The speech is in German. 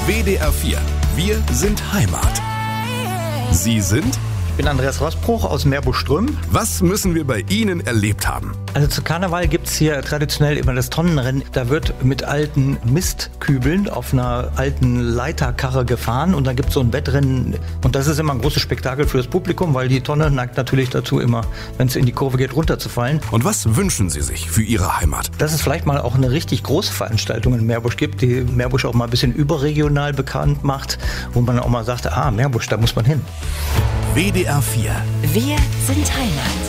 WDR 4. Wir sind Heimat. Sie sind? Ich bin Andreas Roßbruch aus Meerbusch-Ström. Was müssen wir bei Ihnen erlebt haben? Also zu Karneval gibt's hier traditionell immer das Tonnenrennen. Da wird mit alten Mistkübeln auf einer alten Leiterkarre gefahren und dann gibt's so ein Wettrennen. Und das ist immer ein großes Spektakel für das Publikum, weil die Tonne neigt natürlich dazu immer, wenn es in die Kurve geht, runterzufallen. Und was wünschen Sie sich für Ihre Heimat? Dass es vielleicht mal auch eine richtig große Veranstaltung in Meerbusch gibt, die Meerbusch auch mal ein bisschen überregional bekannt macht, wo man auch mal sagt, Meerbusch, da muss man hin. WDR 4. Wir sind Heimat.